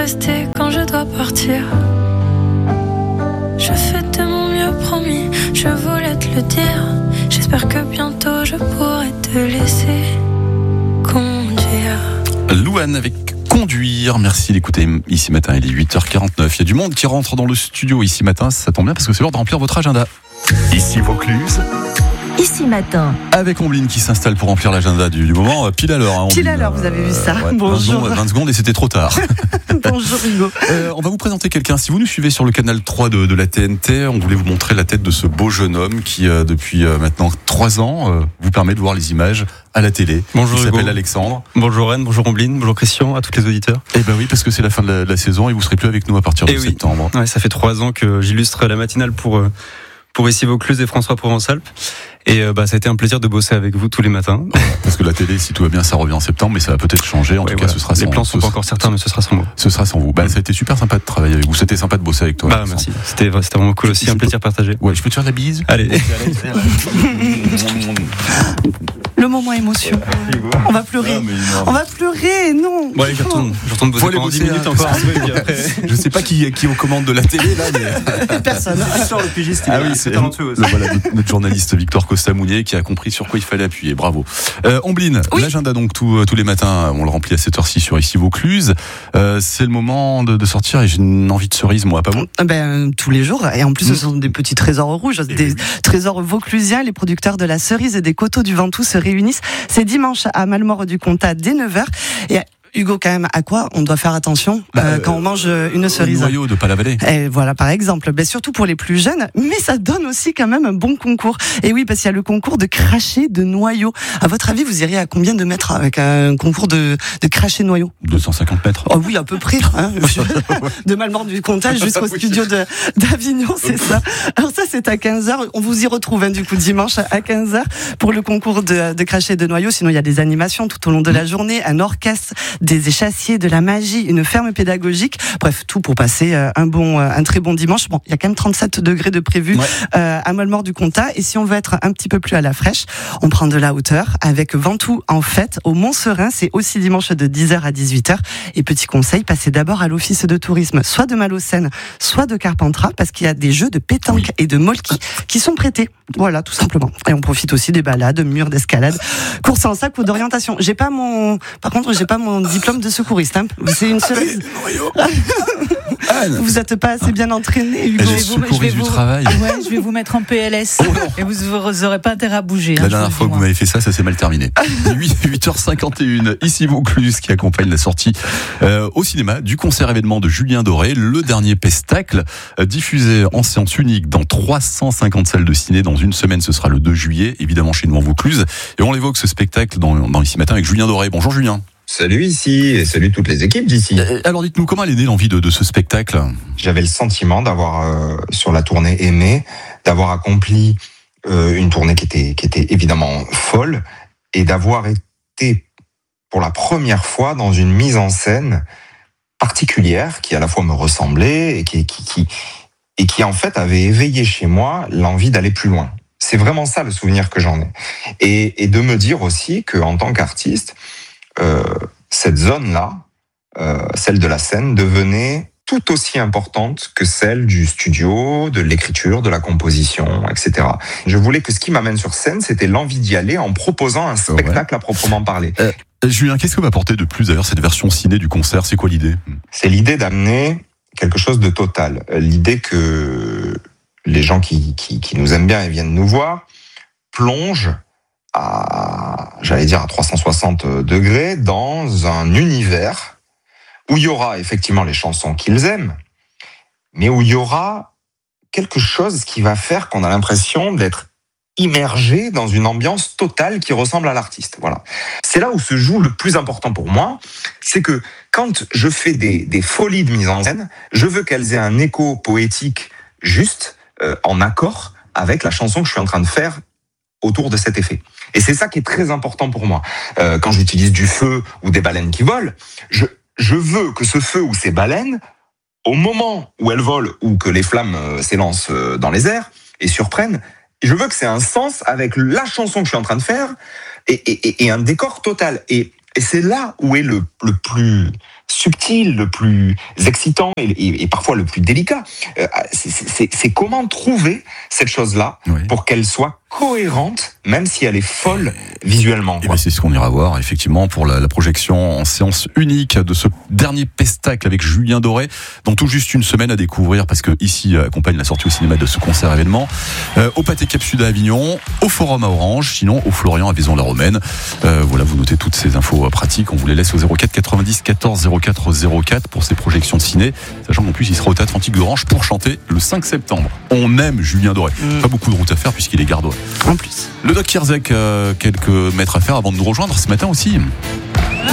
rester quand je dois partir. Je fais de mon mieux, promis, je voulais te le dire. J'espère que bientôt je pourrai te laisser conduire. Louane avec Conduire. Merci d'écouter ici matin, il est 8h49. Il y a du monde qui rentre dans le studio ici matin, ça tombe bien parce que c'est l'heure de remplir votre agenda. Ici Vaucluse. Ici matin. Avec Ombline qui s'installe pour remplir l'agenda du moment. Pile à l'heure. Pile à l'heure, vous avez vu ça. Ouais, Bonjour. 20 secondes et c'était trop tard. Bonjour Hugo. On va vous présenter quelqu'un. Si vous nous suivez sur le canal 3 de la TNT, on voulait vous montrer la tête de ce beau jeune homme qui, depuis maintenant 3 ans, vous permet de voir les images à la télé. Bonjour Il Hugo. s'appelle Alexandre. Bonjour Anne, bonjour Ombline, bonjour Christian, à tous les auditeurs. Eh ben oui, parce que c'est la fin de la saison et vous serez plus avec nous à partir de septembre. Ouais, ça fait 3 ans que j'illustre la matinale pour ici Vaucluse et François Provence-Alpes. Et ça a été un plaisir de bosser avec vous tous les matins. Parce que la télé, si tout va bien, ça revient en septembre, mais ça va peut-être changer. En tout cas, ce sera sans vous. Les plans sont pas encore certains, mais ce sera sans vous. Ce sera sans vous. Ça a été super sympa de travailler avec vous. C'était sympa de bosser avec toi. Merci. C'était vraiment cool aussi, un plaisir partagé. Ouais, je peux te faire de la bise? Allez. Le moment émotion. On va pleurer. On va pleurer, non. Ouais, je retourne bosser pendant 10 minutes encore. Je sais pas qui est aux commandes de la télé là, mais personne. Victor le pigiste, c'est talentueux aussi. Voilà, notre journaliste Victor Costa-Mounier qui a compris sur quoi il fallait appuyer. Bravo. Ombline, oui. L'agenda donc tous les matins, on le remplit à cette heure-ci sur ici Vaucluse. C'est le moment de sortir et j'ai une envie de cerise, moi, pas bon? Tous les jours. Et en plus, ce sont des petits trésors rouges, des trésors vauclusiens. Les producteurs de la cerise et des coteaux du Ventoux se réunissent. C'est dimanche à Malmort-du-Comtat dès 9h. Et Hugo, quand même, à quoi on doit faire attention quand on mange une cerise? Le noyau, de pas l'avaler. Et voilà, par exemple. Surtout pour les plus jeunes, mais ça donne aussi quand même un bon concours. Et oui, parce qu'il y a le concours de cracher de noyaux. À votre avis, vous iriez à combien de mètres avec un concours de cracher de noyaux? 250 mètres. Oh oui, à peu près. De Malmort-du-Comtat jusqu'au studio d'Avignon, c'est ça. Alors ça, c'est à 15h. On vous y retrouve, du coup, dimanche à 15h pour le concours de cracher de noyaux. Sinon, il y a des animations tout au long de la journée, un orchestre, des échassiers, de la magie, une ferme pédagogique. Bref, tout pour passer un très bon dimanche. Bon, il y a quand même 37 degrés de prévu à Malmort-du-Comtat. Et si on veut être un petit peu plus à la fraîche, on prend de la hauteur avec Ventoux en fête au Mont-Serein. C'est aussi dimanche de 10h à 18h. Et petit conseil, passez d'abord à l'office de tourisme, soit de Malocène, soit de Carpentras, parce qu'il y a des jeux de pétanque et de molki qui sont prêtés. Voilà, tout simplement. Et on profite aussi des balades, murs d'escalade, courses en sac ou d'orientation. Par contre, j'ai pas mon diplôme de secouriste. C'est une cerise. Vous n'êtes pas assez bien entraîné, Hugo. Je vais vous mettre en PLS. Et vous n'aurez pas intérêt à bouger. La dernière fois que vous m'avez fait ça s'est mal terminé. 8h51, ici Vaucluse qui accompagne la sortie au cinéma du concert événement de Julien Doré, le dernier pestacle, diffusé en séance unique dans 350 salles de ciné dans une semaine. Ce sera le 2 juillet, évidemment chez nous en Vaucluse. Et on l'évoque ce spectacle dans Ici Matin avec Julien Doré. Bonjour Julien. Salut ici, et salut toutes les équipes d'ici. Alors dites-nous, comment elle est née l'envie de ce spectacle? J'avais le sentiment d'avoir, sur la tournée Aimé, d'avoir accompli une tournée qui était évidemment folle, et d'avoir été pour la première fois dans une mise en scène particulière, qui à la fois me ressemblait, et qui en fait avait éveillé chez moi l'envie d'aller plus loin. C'est vraiment ça le souvenir que j'en ai. Et de me dire aussi qu'en tant qu'artiste, cette zone-là, celle de la scène, devenait tout aussi importante que celle du studio, de l'écriture, de la composition, etc. Je voulais que ce qui m'amène sur scène, c'était l'envie d'y aller en proposant un spectacle à proprement parler. Julien, qu'est-ce que va apporter de plus d'ailleurs cette version ciné du concert? C'est quoi l'idée? C'est l'idée d'amener quelque chose de total. L'idée que les gens qui nous aiment bien et viennent nous voir plongent à 360 degrés dans un univers où il y aura effectivement les chansons qu'ils aiment, mais où il y aura quelque chose qui va faire qu'on a l'impression d'être immergé dans une ambiance totale qui ressemble à l'artiste. Voilà. C'est là où se joue le plus important pour moi, c'est que quand je fais des folies de mise en scène, je veux qu'elles aient un écho poétique juste, en accord avec la chanson que je suis en train de faire autour de cet effet. Et c'est ça qui est très important pour moi. Quand j'utilise du feu ou des baleines qui volent, je veux que ce feu ou ces baleines, au moment où elles volent ou que les flammes s'élancent dans les airs et surprennent, je veux que c'est un sens avec la chanson que je suis en train de faire et un décor total. Et c'est là où est le plus subtil, le plus excitant et parfois le plus délicat. C'est comment trouver cette chose-là pour qu'elle soit cohérente, même si elle est folle visuellement. Et c'est ce qu'on ira voir, effectivement, pour la projection en séance unique de ce dernier pestacle avec Julien Doré, dans tout juste une semaine à découvrir, parce que ici accompagne la sortie au cinéma de ce concert événement, au Pâté Cap Sud à Avignon, au Forum à Orange, sinon au Florian à Vaison-la-Romaine. Voilà, vous notez toutes ces infos pratiques. On vous les laisse au 04 90 14 04 04 pour ces projections de ciné, sachant qu'en plus il sera au Théâtre Antique d'Orange pour chanter le 5 septembre. On aime Julien Doré. Pas beaucoup de route à faire puisqu'il est gardois. En plus. Le Doc Kierzek, quelques mètres à faire avant de nous rejoindre ce matin aussi.